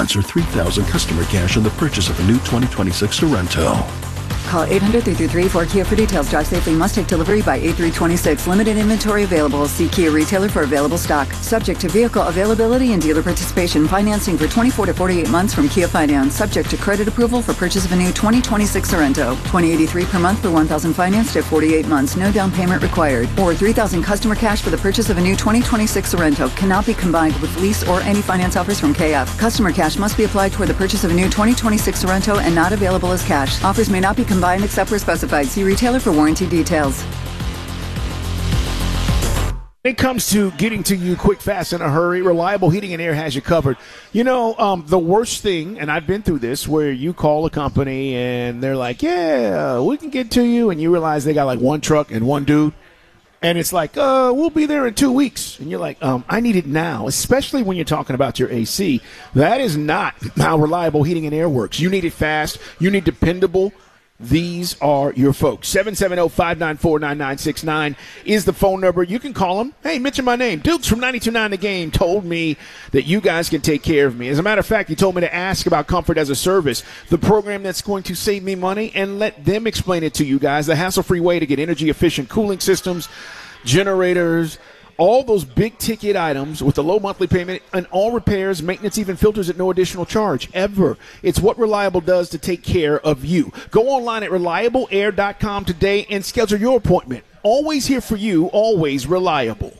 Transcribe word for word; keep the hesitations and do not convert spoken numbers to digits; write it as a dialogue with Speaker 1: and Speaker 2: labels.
Speaker 1: points or three thousand customer cash on the purchase of a new twenty twenty-six Sorento.
Speaker 2: Call eight hundred, three three three, four Kia for details. Drive safely. Must take delivery by eight three twenty-six. Limited inventory available. See Kia retailer for available stock. Subject to vehicle availability and dealer participation. Financing for twenty-four to forty-eight months from Kia Finance. Subject to credit approval for purchase of a new twenty twenty-six Sorento. twenty eighty-three per month for one thousand financed at forty-eight months. No down payment required. Or three thousand customer cash for the purchase of a new twenty twenty-six Sorento. Cannot be combined with lease or any finance offers from K F. Customer cash must be applied toward the purchase of a new twenty twenty-six Sorento and not available as cash. Offers may not be combined except where specified. See retailer for warranty details.
Speaker 3: When it comes to getting to you quick, fast, in a hurry, Reliable Heating and Air has you covered. You know, um, the worst thing, and I've been through this, where you call a company and they're like, yeah, we can get to you, and you realize they got like one truck and one dude. And it's like, uh, we'll be there in two weeks. And you're like, um, I need it now, especially when you're talking about your A C. That is not how Reliable Heating and Air works. You need it fast. You need dependable. These are your folks. seven seven zero, five nine four, nine nine six nine is the phone number. You can call them. Hey, mention my name. Dukes from ninety-two point nine The Game told me that you guys can take care of me. As a matter of fact, he told me to ask about Comfort as a Service, the program that's going to save me money, and let them explain it to you guys. The hassle-free way to get energy-efficient cooling systems, generators, all those big-ticket items with a low monthly payment, and all repairs, maintenance, even filters at no additional charge, ever. It's what Reliable does to take care of you. Go online at reliable air dot com today and schedule your appointment. Always here for you, always reliable.